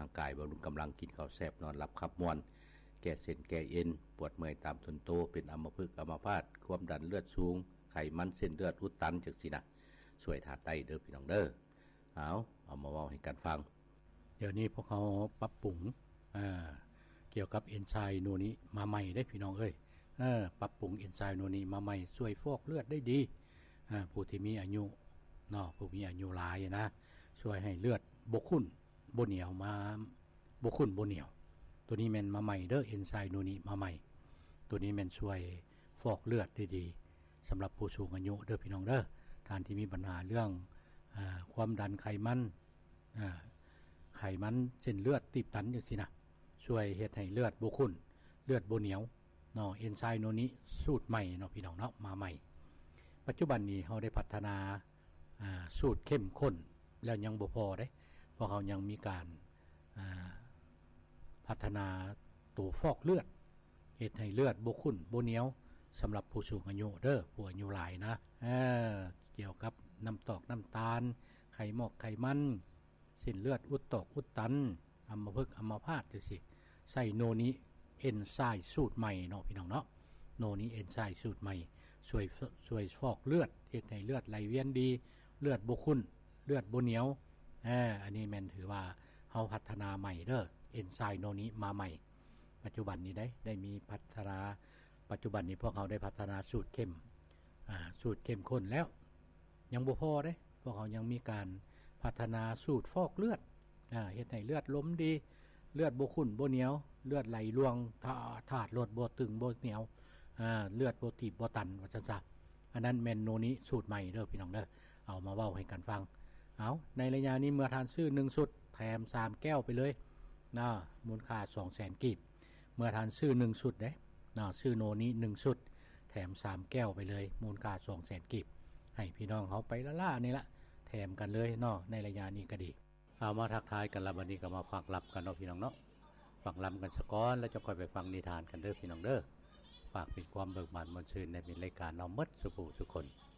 างกายบำรุงกำลังกินข้าวแซ่บนอนหลับขับม่วนแก้เส้นแก้เอ็นปวดเมื่อยตามทนโตเป็นอัมพฤกษ์อัมพาตความดันเลือดสูงไขมันเส้นเลือดอุดตันจังซี่นะช่วยถาดได้เด้อพี่น้องเด้อเอามาเว้าให้กันฟังเดี๋ยวนี้พวกเขาปรับปรุงเกี่ยวกับเอนไซม์โนนี้มาใหม่ได้พี่น้องเอ้ยปรับปรุงเอนไซม์โนนี้มาใหม่ช่วยฟอกเลือดได้ดีผู้ที่มีอายุเนาะผู้มีอายุหลายนะช่วยให้เลือดบ่ข้นบ่เหนียวมาบ่ข้นบ่เหนียวตัวนี้แม่นมาใหม่เด้อเอนไซม์โนนี้มาใหม่ตัวนี้แม่นช่วยฟอกเลือดได้ดีสำหรับผู้สูงอายุเด้อพี่น้องเด้อท่านที่มีปัญหาเรื่องความดันไขมันเส้นเลือดตีบตันจังซี่นะช่วยเฮ็ดให้เลือดบ่ข้นเลือดบ่เหนียวเนาะเอนไซม์โนนี้สูตรใหม่เนาะพี่น้องเนาะมาใหม่ปัจจุบันนี้เฮาได้พัฒนาสูตรเข้มข้นแล้วยังบ่พอเด้เพราะเขายังมีการพัฒนาตัวฟอกเลือดเฮ็ดให้เลือดบ่ข้นบ่เหนียวสำหรับผู้สูงอายุเด้อผู้อายุหลายนะเกี่ยวกับน้ำตอกน้ำตาลไขมันเส้นเลือดอุดตอกอุดตันอัมพฤกษ์อัมพาตจังซี่ใส่โนนี้เอนไซม์สูตรใหม่เนาะพี่น้องเนาะโนนี้เอนไซม์สูตรใหม่ช่วยฟอกเลือดเฮ็ดให้เลือดไหลเวียนดีเลือดบ่ข้นเลือดบ่เหนียวอันนี้แม่นถือว่าเฮาพัฒนาใหม่เด้อเอนไซม์โนนี้มาใหม่ปัจจุบันนี้ได้มีพัฒนาปัจจุบันนี้พวกเขาได้พัฒนาสูตรเข้มข้นแล้วยังบ่พอเด้พวกเขายังมีการพัฒนาสูตรฟอกเลือดเฮ็ดให้เลือดล้มดีเลือดบ่ข้นบ่เหนียวเลือดไหลลวงธาตุลดบ่ตึงบ่เหนียวเลือดบ่ตีบบ่ตันว่าซั่นซะอันนั้นแม่นโนนี้สูตรใหม่เด้อพี่น้องเด้อเอามาเว้าให้กันฟังในระยะนี้เมื่อทานซื้อ1ชุดแถม3แก้วไปเลยมูลค่า 200,000 กีบเมื่อทานซื้อ1ชุดเด้ซื้อโนนี้1ชุดแถม3แก้วไปเลยมูลค่า 200,000 กีบให้พี่น้องเขาไปละๆนี่ละแถมกันเลยในระยะนี้ก็ดีเอามาทักทายกันละบัดนี้ก็มาฟังรับกันเนาะพี่น้องเนาะฟังลํากันซะก่อนแล้วจะค่อยไปฟังนิทานกันเด้อพี่น้องเด้อฝากเป็นความเบิกบานมนต์ชื่นในรายการเราหมดสุขสุขคน